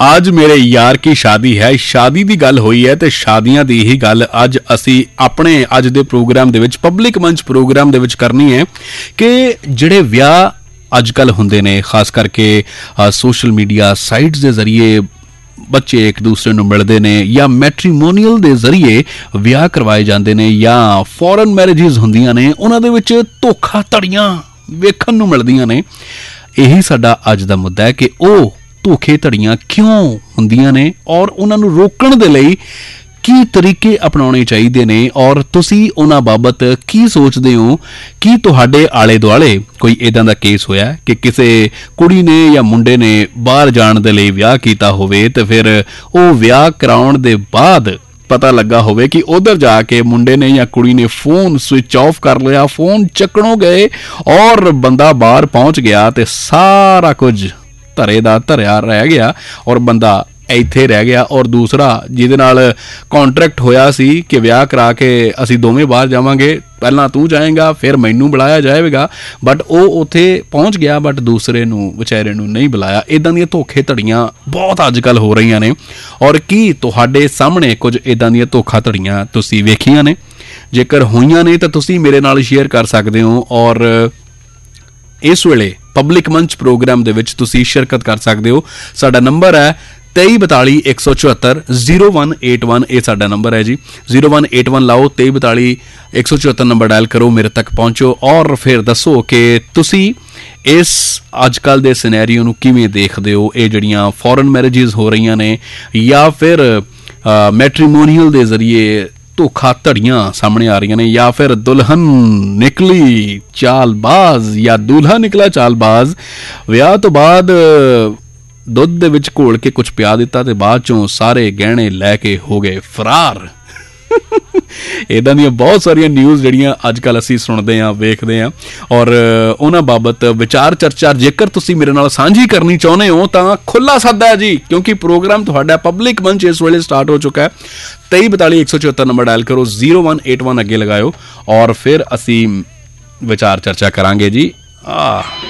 आज मेरे यार की शादी है। शादी दी गल होई है ते शादियां दी ही गल अज असी अपने अज दे प्रोग्राम दे विच पब्लिक मंच प्रोग्राम दे विच करनी है कि जिहड़े विआह अजकल हुंदे ने खास करके सोशल मीडिया साइट्स के जरिए बच्चे एक दूसरे नूं मिलते हैं या मैट्रीमोनीअल के जरिए विआह करवाए जाते हैं या फॉरन मैरिजेस हुंदियां ने उन्हां दे विच धोखाधड़ियां वेखण नूं मिलदियां ने। यही साडा अज दा मुद्दा है कि ओह धोखेधड़ियां क्यों हुंदियां ने और उन्हां नूं रोकण दे लई की तरीके अपनाने चाहिए ने और तुसी उन्हां बाबत की सोचते हो कि तुहाडे आले दुआले कोई इदां दा केस होया कि किसी कुड़ी ने या मुंडे ने बाहर जाण दे लई विआह कीता होवे ते फिर वो विआह कराउण दे बाद पता लगा होवे कि उधर जाके मुंडे ने या कुड़ी ने फोन स्विच ऑफ कर लिया, फोन चकणों गए और बंदा बाहर पहुंच गया ते सारा कुछ धरे दा धरिया रह गया और बंदा ਇੱਥੇ ਰਹਿ ਗਿਆ और दूसरा ਜਿਹਦੇ ਨਾਲ कॉन्ट्रैक्ट होया सी कि ਵਿਆਹ ਕਰਾ ਕੇ ਅਸੀਂ ਦੋਵੇਂ ਬਾਹਰ ਜਾਵਾਂਗੇ, ਪਹਿਲਾਂ ਤੂੰ ਜਾਏਗਾ ਫਿਰ ਮੈਨੂੰ ਬੁਲਾਇਆ ਜਾਏਗਾ, ਬਟ ਉਹ ਉੱਥੇ ਪਹੁੰਚ ਗਿਆ ਬਟ ਦੂਸਰੇ ਨੂੰ ਵਿਚਾਰੇ ਨੂੰ ਨਹੀਂ ਬੁਲਾਇਆ। ਇਦਾਂ ਦੀਆਂ ਧੋਖੇ ਧੜੀਆਂ ਬਹੁਤ ਅੱਜ ਕੱਲ੍ਹ ਹੋ ਰਹੀਆਂ ਨੇ ਔਰ ਕੀ ਤੁਹਾਡੇ ਸਾਹਮਣੇ ਕੁਝ ਇਦਾਂ ਦੀਆਂ ਧੋਖਾ ਧੜੀਆਂ ਤੁਸੀਂ ਵੇਖੀਆਂ ਨੇ? ਜੇਕਰ ਹੋਈਆਂ ਨੇ ਤਾਂ ਤੁਸੀਂ ਮੇਰੇ ਨਾਲ ਸ਼ੇਅਰ ਕਰ ਸਕਦੇ ਹੋ ਔਰ ਇਸ ਵੇਲੇ ਪਬਲਿਕ ਮੰਚ ਪ੍ਰੋਗਰਾਮ ਦੇ ਵਿੱਚ ਤੁਸੀਂ ਸ਼ਿਰਕਤ ਕਰ ਸਕਦੇ ਹੋ। ਸਾਡਾ ਨੰਬਰ ਹੈ 2342 174 0181 ਇਹ ਸਾਡਾ ਨੰਬਰ ਹੈ ਜੀ। 0181 ਲਾਓ 2342 174 ਨੰਬਰ ਡਾਇਲ ਕਰੋ, ਮੇਰੇ ਤੱਕ ਪਹੁੰਚੋ ਔਰ ਫਿਰ ਦੱਸੋ ਕਿ ਤੁਸੀਂ ਇਸ ਅੱਜ ਕੱਲ੍ਹ ਦੇ ਸਿਨੈਰੀਓ ਨੂੰ ਕਿਵੇਂ ਦੇਖਦੇ ਹੋ। ਇਹ ਜਿਹੜੀਆਂ ਫੋਰਨ ਮੈਰਿਜਿਸ ਹੋ ਰਹੀਆਂ ਨੇ ਜਾਂ ਫਿਰ ਮੈਟਰੀਮੋਨੀਅਲ ਦੇ ਜ਼ਰੀਏ ਧੋਖਾਧੜੀਆਂ ਸਾਹਮਣੇ ਆ ਰਹੀਆਂ ਨੇ ਜਾਂ ਫਿਰ ਦੁਲਹਨ ਨਿਕਲੀ ਚਾਲਬਾਜ਼ ਜਾਂ दूल्हा निकला चालबाज, ਵਿਆਹ ਤੋਂ ਬਾਅਦ ਦੁੱਧ ਦੇ ਵਿੱਚ ਘੋਲ ਕੇ ਕੁਝ ਪਿਆ ਦਿੱਤਾ ਤੇ ਬਾਅਦ ਚੋਂ ਸਾਰੇ ਗਹਿਣੇ ਲੈ ਕੇ ਹੋ ਗਏ ਫਰਾਰ। ਇੱਦਾਂ ਦੀਆਂ ਬਹੁਤ ਸਾਰੀਆਂ ਨਿਊਜ਼ ਜਿਹੜੀਆਂ ਅੱਜ ਕੱਲ੍ਹ ਅਸੀਂ ਸੁਣਦੇ ਹਾਂ ਵੇਖਦੇ ਹਾਂ ਔਰ ਉਹਨਾਂ ਬਾਬਤ ਵਿਚਾਰ ਚਰਚਾ ਜੇਕਰ ਤੁਸੀਂ ਮੇਰੇ ਨਾਲ ਸਾਂਝੀ ਕਰਨੀ ਚਾਹੁੰਦੇ ਹੋ ਤਾਂ ਖੁੱਲ੍ਹਾ ਸੱਦਾ ਹੈ ਜੀ, ਕਿਉਂਕਿ ਪ੍ਰੋਗਰਾਮ ਤੁਹਾਡਾ ਪਬਲਿਕ ਮੰਚ ਇਸ ਵੇਲੇ ਸਟਾਰਟ ਹੋ ਚੁੱਕਾ ਹੈ। 2342 174 ਨੰਬਰ ਡਾਇਲ ਕਰੋ, 0181 ਅੱਗੇ ਲਗਾਇਓ ਔਰ ਫਿਰ ਅਸੀਂ ਵਿਚਾਰ ਚਰਚਾ ਕਰਾਂਗੇ ਜੀ।